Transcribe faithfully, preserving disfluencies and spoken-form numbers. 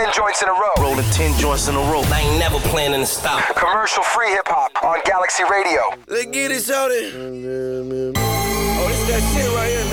ten joints in a row. Rolling ten joints in a row. I ain't never planning to stop. Commercial free hip hop on Galaxy Radio. Let's get it, shorty. Oh, this that shit right here.